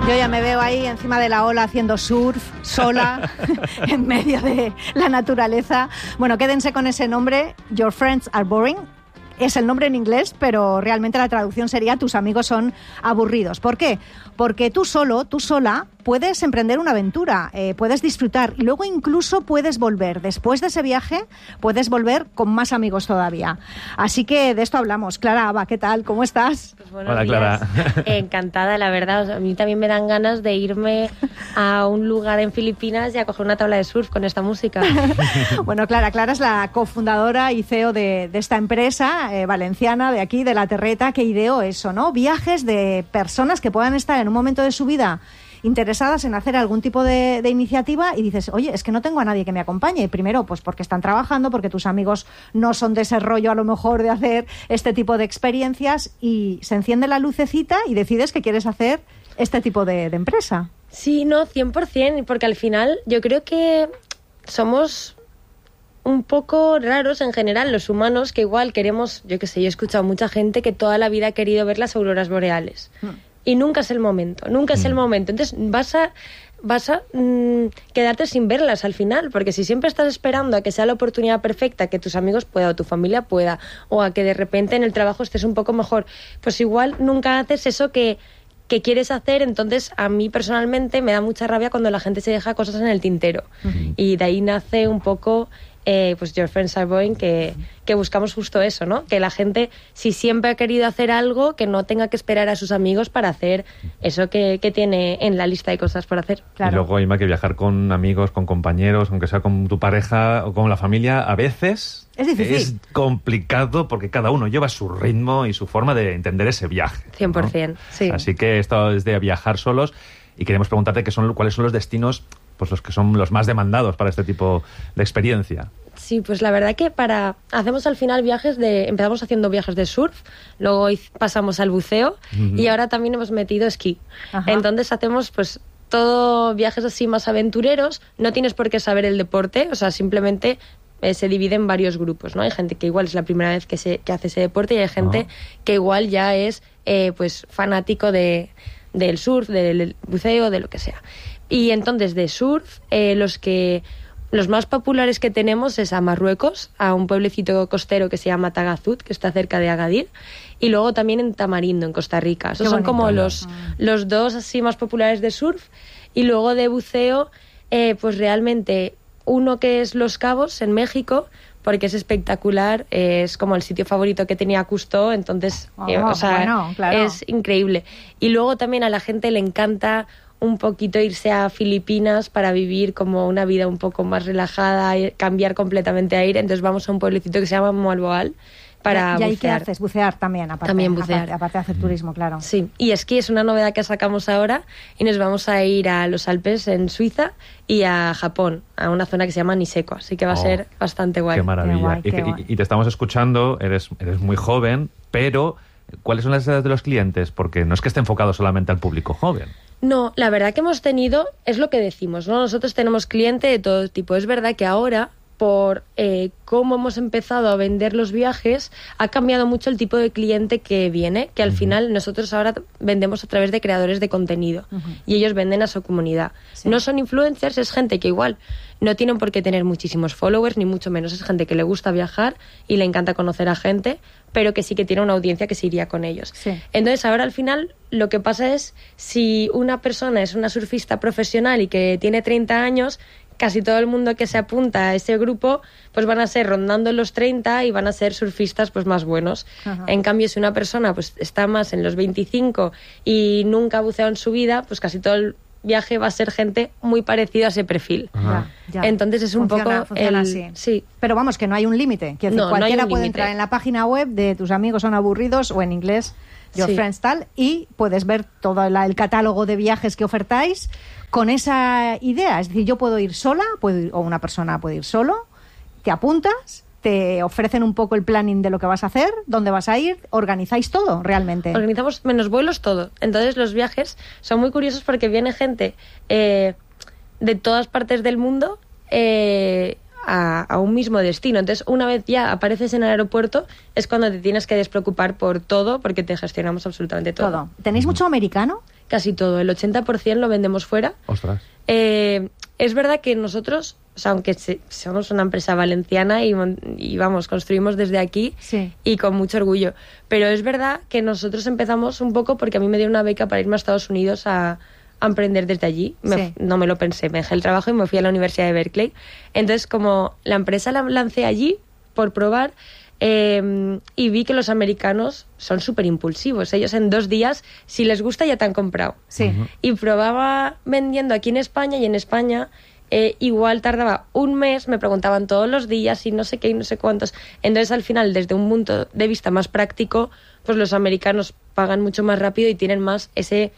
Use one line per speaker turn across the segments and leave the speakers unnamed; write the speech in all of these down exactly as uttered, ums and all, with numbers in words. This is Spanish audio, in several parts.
Yo ya me veo ahí encima de la ola haciendo surf, sola, en medio de la naturaleza. Bueno, quédense con ese nombre, Your Friends Are Boring. Es el nombre en inglés, pero realmente la traducción sería tus amigos son aburridos. ¿Por qué? Porque tú solo, tú sola, puedes emprender una aventura, eh, puedes disfrutar y luego incluso puedes volver. Después de ese viaje, puedes volver con más amigos todavía. Así que de esto hablamos. Clara Abba, ¿qué tal? ¿Cómo estás?
Pues buenos
Hola,
días.
Clara.
Encantada, la verdad. O sea, a mí también me dan ganas de irme a un lugar en Filipinas y a coger una tabla de surf con esta música.
Bueno, Clara, Clara es la cofundadora y C E O de, de esta empresa eh, valenciana de aquí, de La Terreta, que ideó eso, ¿no? Viajes de personas que puedan estar en un momento de su vida interesadas en hacer algún tipo de, de iniciativa y dices, oye, es que no tengo a nadie que me acompañe. Primero, pues porque están trabajando, porque tus amigos no son de ese rollo a lo mejor de hacer este tipo de experiencias y se enciende la lucecita y decides que quieres hacer este tipo de, de empresa.
Sí, no, cien por ciento, porque al final yo creo que somos un poco raros en general los humanos, que igual queremos, yo qué sé, yo he escuchado a mucha gente que toda la vida ha querido ver las auroras boreales. Mm. Y nunca es el momento, nunca es el momento. Entonces vas a, vas a mmm, quedarte sin verlas al final, porque si siempre estás esperando a que sea la oportunidad perfecta, que tus amigos puedan o tu familia pueda, o a que de repente en el trabajo estés un poco mejor, pues igual nunca haces eso que, que quieres hacer. Entonces a mí personalmente me da mucha rabia cuando la gente se deja cosas en el tintero. Uh-huh. Y de ahí nace un poco... Eh, pues Your Friends Are Boring, que, que buscamos justo eso, ¿no? Que la gente, si siempre ha querido hacer algo, que no tenga que esperar a sus amigos para hacer eso que, que tiene en la lista de cosas por hacer.
Claro. Y luego, Ima, que viajar con amigos, con compañeros, aunque sea con tu pareja o con la familia, a veces
es difícil.
Es complicado porque cada uno lleva su ritmo y su forma de entender ese viaje,
cien por ciento,
¿no?
sí.
Así que esto es de viajar solos y queremos preguntarte qué son, cuáles son los destinos, pues los que son los más demandados para este tipo de experiencia.
Sí, pues la verdad que para hacemos al final viajes de... Empezamos haciendo viajes de surf, luego pasamos al buceo uh-huh. y ahora también hemos metido esquí. Ajá. Entonces hacemos pues todo viajes así más aventureros, no tienes por qué saber el deporte, o sea, simplemente eh, se divide en varios grupos, ¿no? Hay gente que igual es la primera vez que, se, que hace ese deporte y hay gente uh-huh. que igual ya es eh, pues fanático de, del surf, del buceo, de lo que sea. Y entonces de surf, eh, los que... Los más populares que tenemos es a Marruecos, a un pueblecito costero que se llama Tagazut, que está cerca de Agadir, y luego también en Tamarindo, en Costa Rica. Esos son como los, ah. los dos así más populares de surf. Y luego de buceo, eh, pues realmente uno que es Los Cabos, en México, porque es espectacular, eh, es como el sitio favorito que tenía Cousteau, entonces
oh,
eh, o sea,
bueno, claro.
es increíble. Y luego también a la gente le encanta un poquito irse a Filipinas para vivir como una vida un poco más relajada y cambiar completamente de aire. Entonces vamos a un pueblecito que se llama Moalboal para
¿Y ahí
bucear.
qué haces? Bucear también, aparte.
También bucear.
Aparte, aparte de hacer turismo, claro.
Sí, y esquí es una novedad que sacamos ahora y nos vamos a ir a los Alpes en Suiza y a Japón, a una zona que se llama Niseko, así que va a
oh,
ser bastante guay.
Qué maravilla.
Qué guay,
y,
qué
y,
guay.
y te estamos escuchando, eres, eres muy joven, pero ¿cuáles son las edades de los clientes? Porque no es que esté enfocado solamente al público joven.
No, la verdad que hemos tenido, es lo que decimos, ¿no? Nosotros tenemos cliente de todo tipo. Es verdad que ahora, por eh, cómo hemos empezado a vender los viajes, ha cambiado mucho el tipo de cliente que viene, que al uh-huh. final nosotros ahora vendemos a través de creadores de contenido uh-huh. y ellos venden a su comunidad. Sí. No son influencers, es gente que igual no tienen por qué tener muchísimos followers, ni mucho menos. Es gente que le gusta viajar y le encanta conocer a gente, pero que sí que tiene una audiencia que se iría con ellos.
Sí.
Entonces ahora al final lo que pasa es, si una persona es una surfista profesional y que tiene treinta años, casi todo el mundo que se apunta a ese grupo pues van a ser rondando los treinta y van a ser surfistas pues más buenos. Ajá. En cambio, si una persona pues está más en los veinticinco y nunca ha buceado en su vida, pues casi todo el viaje va a ser gente muy parecida a ese perfil.
Ya, ya.
Entonces es un
funciona,
poco
funciona
el...
así.
Sí.
Pero vamos, que no hay un límite. Quiero decir,
No,
cualquiera
no hay un
puede
límite.
entrar en la página web de Tus amigos son aburridos o en inglés Your
sí.
Friends tal y puedes ver todo la, el catálogo de viajes que ofertáis con esa idea. Es decir, yo puedo ir sola, puedo ir, o una persona puede ir solo, te apuntas, te ofrecen un poco el planning de lo que vas a hacer, dónde vas a ir, organizáis todo realmente.
Organizamos menos vuelos, todo. Entonces los viajes son muy curiosos porque viene gente eh, de todas partes del mundo eh, a, a un mismo destino. Entonces una vez ya apareces en el aeropuerto es cuando te tienes que despreocupar por todo, porque te gestionamos absolutamente todo.
Todo. ¿Tenéis mucho americano?
casi todo. El ochenta por ciento lo vendemos fuera.
Ostras.
Eh, es verdad que nosotros, o sea, aunque se, somos una empresa valenciana y, y vamos, construimos desde aquí
sí.
y con mucho orgullo, pero es verdad que nosotros empezamos un poco porque a mí me dieron una beca para irme a Estados Unidos a, a emprender desde allí. Me,
sí.
No me lo pensé, me dejé el trabajo y me fui a la Universidad de Berkeley. Entonces, como la empresa la lancé allí por probar, eh, y vi que los americanos son súper impulsivos. Ellos en dos días, si les gusta, ya te han comprado.
Sí.
Uh-huh.
Y probaba vendiendo aquí en España, y en España eh, igual tardaba un mes, me preguntaban todos los días y no sé qué y no sé cuántos. Entonces, al final, desde un punto de vista más práctico, pues los americanos pagan mucho más rápido y tienen más ese...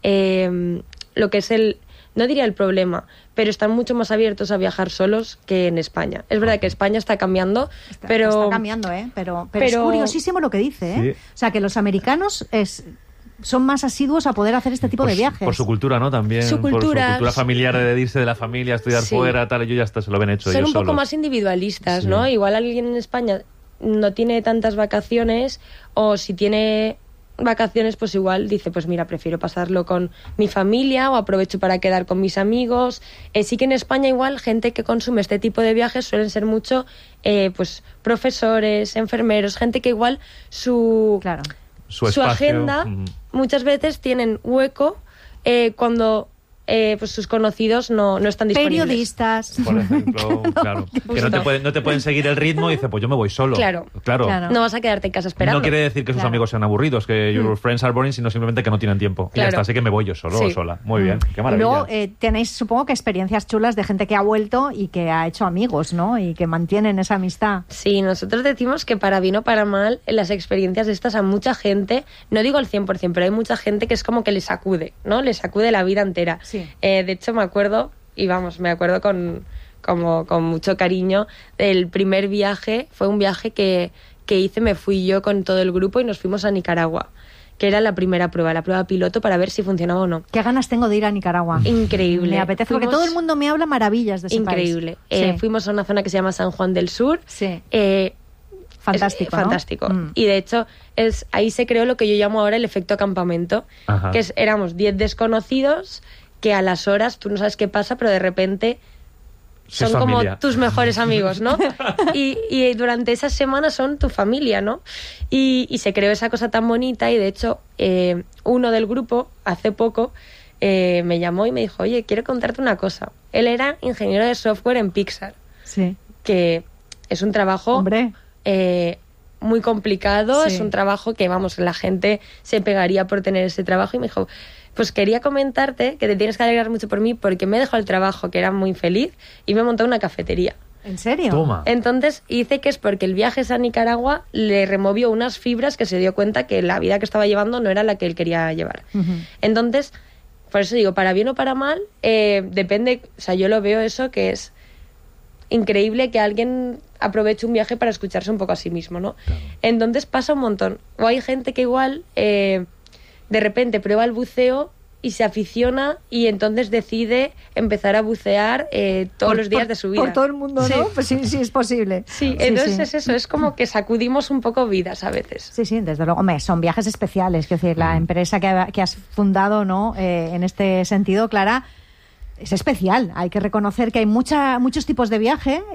Eh, lo que es el... No diría el problema, pero están mucho más abiertos a viajar solos que en España. Es verdad que España está cambiando,
está,
pero...
Está cambiando, ¿eh? Pero, pero,
pero...
es curiosísimo lo que dice, ¿eh?
Sí.
O sea, que los americanos es, son más asiduos a poder hacer este tipo
por,
de viajes.
Por su cultura, ¿no? También.
Su cultura,
por su cultura familiar de irse de la familia, estudiar
sí.
fuera, tal, ellos ya hasta se lo ven hecho
Son
ellos
un poco
solos.
más individualistas,
Sí.
¿no? Igual alguien en España no tiene tantas vacaciones, o si tiene vacaciones, pues igual dice, pues mira, prefiero pasarlo con mi familia o aprovecho para quedar con mis amigos. Eh, sí que en España igual gente que consume este tipo de viajes suelen ser mucho eh, pues profesores, enfermeros, gente que igual su,
Claro.
Su,
su
espacio,
agenda
mm.
muchas veces tienen hueco eh, cuando eh, pues sus conocidos no, no están disponibles.
Periodistas.
Por ejemplo, claro. Que no te, pueden, no te pueden seguir el ritmo y dice, pues yo me voy solo.
Claro.
Claro.
Claro.
No vas a quedarte en casa esperando.
No quiere decir que sus
Claro.
amigos sean aburridos, que your friends are boring, sino simplemente que no tienen tiempo. Y ya
Claro.
está, así que me voy yo solo o
Sí.
sola. Muy
Mm.
bien, qué
Y
maravilla.
luego eh, tenéis, supongo que experiencias chulas de gente que ha vuelto y que ha hecho amigos, ¿no? Y que mantienen esa amistad.
Sí, nosotros decimos que para bien o para mal, en las experiencias estas a mucha gente, no digo al cien por ciento, pero hay mucha gente que es como que le sacude, ¿no? Le sacude la vida entera.
Sí.
Eh, de hecho, me acuerdo, y vamos, me acuerdo con, como, con mucho cariño, del primer viaje, fue un viaje que, que hice, me fui yo con todo el grupo y nos fuimos a Nicaragua, que era la primera prueba, la prueba piloto para ver si funcionaba o no.
Qué ganas tengo de ir a Nicaragua.
Increíble.
Me apetece, porque
Fuimos-
todo el mundo me habla maravillas de ese
Increíble.
país.
Eh,
Sí.
Fuimos a una zona que se llama San Juan del Sur.
Sí.
Eh,
Fantástico,
Es,
¿no?
fantástico.
Mm.
Y de hecho, es ahí se creó lo que yo llamo ahora el efecto campamento,
Ajá.
que es, éramos diez desconocidos que a las horas tú no sabes qué pasa, pero de repente
Sois
son como
familia.
tus mejores amigos, ¿no? y, y durante esas semanas son tu familia, ¿no? Y, y se creó esa cosa tan bonita, y de hecho eh, uno del grupo hace poco eh, me llamó y me dijo, oye, quiero contarte una cosa. Él era ingeniero de software en Pixar,
Sí.
que es un trabajo
Hombre.
eh, muy complicado,
Sí.
es un trabajo que, vamos, la gente se pegaría por tener ese trabajo, y me dijo, pues quería comentarte que te tienes que alegrar mucho por mí, porque me dejó el trabajo, que era muy feliz, y me montó una cafetería.
¿En serio?
Toma.
Entonces dice que es porque el viaje a Nicaragua le removió unas fibras, que se dio cuenta que la vida que estaba llevando no era la que él quería llevar.
Ujú.
Entonces, por eso digo, para bien o para mal, eh, depende, o sea, yo lo veo eso, que es increíble que alguien aproveche un viaje para escucharse un poco a sí mismo, ¿no?
Claro.
Entonces pasa un montón. O hay gente que igual eh, de repente prueba el buceo y se aficiona, y entonces decide empezar a bucear eh, todos
Por-
los días
por-
de su vida.
Por todo el mundo,
Sí.
¿no? Pues sí, sí, es posible.
Sí, entonces
sí.
es eso, es como que sacudimos un poco vidas a veces.
Sí, sí, desde luego. Hombre, son viajes especiales. Quiero decir, la empresa que, ha- que has fundado, ¿no? Eh, en este sentido, Clara, es especial. Hay que reconocer que hay mucha, muchos tipos de viaje,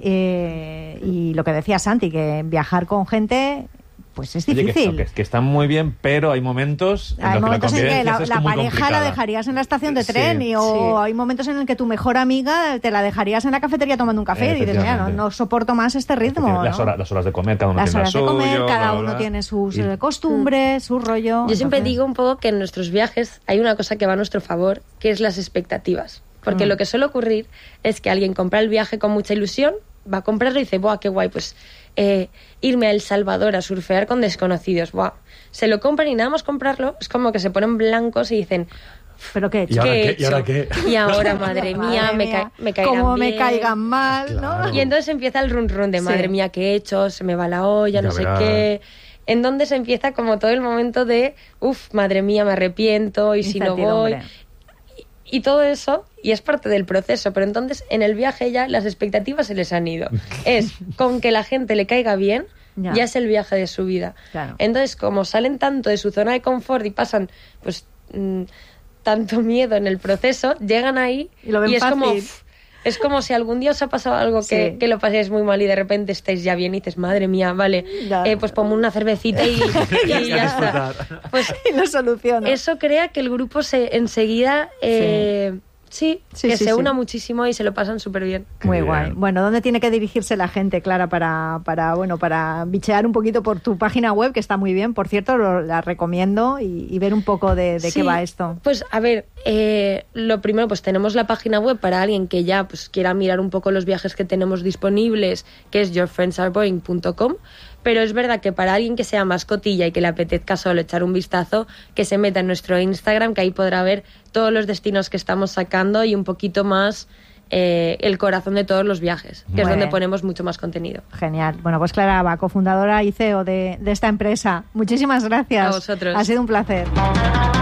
eh, y lo que decía Santi, que viajar con gente, pues es
Oye, que,
difícil.
que, que están muy bien, pero hay momentos en
Hay
los
momentos
que
en
la
que
convivencia
la,
es
la
muy
pareja
complicada.
la dejarías en la estación de
Sí.
tren, y, o
Sí.
hay momentos en el que tu mejor amiga te la dejarías en la cafetería tomando un café y dices, mira, no,
Efectivamente.
no soporto más este ritmo.
Las,
¿no?
horas, las horas de comer, cada uno
Las
tiene
horas
lo
de comer,
suyo,
cada
bla, bla,
uno
bla.
tiene sus
Y-
eh, costumbres, su rollo.
Yo siempre
Entonces-
digo un poco que en nuestros viajes hay una cosa que va a nuestro favor, que es las expectativas. Porque
Mm.
lo que suele ocurrir es que alguien compra el viaje con mucha ilusión, va a comprarlo y dice, ¡buah, qué guay! Pues eh, irme a El Salvador a surfear con desconocidos, ¡buah! Se lo compran y nada más comprarlo, es como que se ponen blancos y dicen,
¿Pero qué he
¿Y
hecho?
ahora
¿qué he
qué? ¿Y ahora
hecho?
qué?
Y ahora, madre mía,
Madre
me,
mía,
ca- me caerán
Como me
bien.
caigan mal, ¿no?
Claro.
Y entonces empieza el run run de,
Sí.
madre mía, ¿qué he hecho? Se me va la olla,
Ya
no sé
verás.
qué. En donde se empieza como todo el momento de, uff, madre mía, me arrepiento, y si no voy.
Incertidumbre.
Y todo eso, y es parte del proceso, pero entonces en el viaje ya las expectativas se les han ido. Es con que la gente le caiga bien,
Ya.
ya, es el viaje de su vida.
Claro.
Entonces, como salen tanto de su zona de confort y pasan, pues, mm, tanto miedo en el proceso, llegan ahí
y, lo ven
y es
fácil.
como... Es como si algún día os ha pasado algo que,
sí.
que lo paséis muy mal y de repente estáis ya bien y dices, madre mía, vale, eh, pues pongo una cervecita y, y ya, ya está. Pues
y lo soluciona.
Eso crea que el grupo se enseguida... Eh, sí. Sí,
sí,
que
sí,
se
sí.
una muchísimo y se lo pasan súper bien.
Muy
bien.
guay. Bueno, ¿dónde tiene que dirigirse la gente, Clara, para, para, bueno, para bichear un poquito por tu página web, que está muy bien, por cierto, lo, la recomiendo, y, y ver un poco de, de
sí,
qué va esto?
Pues, a ver, eh, lo primero, pues tenemos la página web para alguien que ya pues quiera mirar un poco los viajes que tenemos disponibles, que es your friends are boring punto com. Pero es verdad que para alguien que sea más cotilla y que le apetezca solo echar un vistazo, que se meta en nuestro Instagram, que ahí podrá ver todos los destinos que estamos sacando y un poquito más eh, el corazón de todos los viajes, que
Bueno.
es donde ponemos mucho más contenido.
Genial. Bueno, pues Clara Abba, cofundadora y C E O de, de esta empresa. Muchísimas gracias.
A vosotros.
Ha sido un placer.